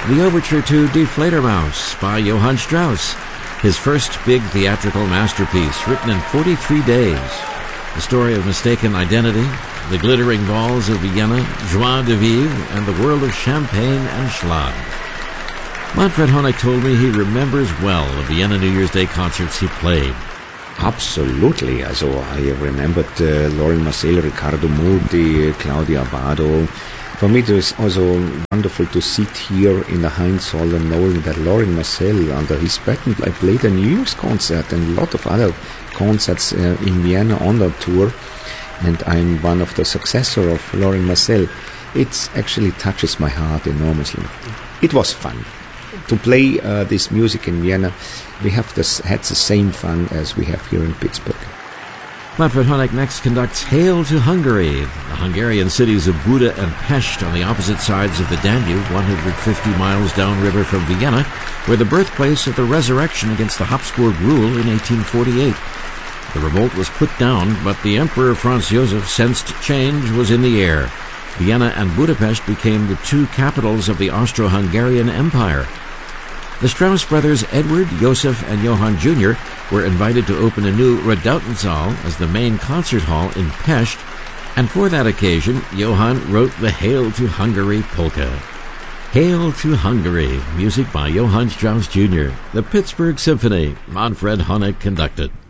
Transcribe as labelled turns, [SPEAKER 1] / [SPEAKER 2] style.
[SPEAKER 1] the overture to Die Fledermaus by Johann Strauss, his first big theatrical masterpiece, written in 43 days. The story of mistaken identity, the glittering balls of Vienna, joie de vivre, and the world of champagne and schlag. Manfred Honeck told me he remembers well the Vienna New Year's Day concerts he played.
[SPEAKER 2] Absolutely. I remembered Lorin Maazel, Riccardo Muti, Claudia Abbado. For me, it was also wonderful to sit here in the Heinz Hall and knowing that Lorin Maazel, under his patent, I played a New Year's concert and a lot of other concerts in Vienna on that tour. And I'm one of the successors of Lorin Maazel. It actually touches my heart enormously. It was fun. To play this music in Vienna, we have had the same fun as we have here in Pittsburgh.
[SPEAKER 1] Manfred Honeck next conducts Hail to Hungary, the Hungarian cities of Buda and Pest on the opposite sides of the Danube, 150 miles downriver from Vienna, were the birthplace of the resurrection against the Habsburg rule in 1848. The revolt was put down, but the Emperor Franz Joseph sensed change was in the air. Vienna and Budapest became the two capitals of the Austro-Hungarian Empire. The Strauss brothers Edward, Joseph, and Johann Jr. were invited to open a new Redoutensaal as the main concert hall in Pest, and for that occasion, Johann wrote the Hail to Hungary polka. Hail to Hungary, music by Johann Strauss Jr., the Pittsburgh Symphony, Manfred Honeck conducted.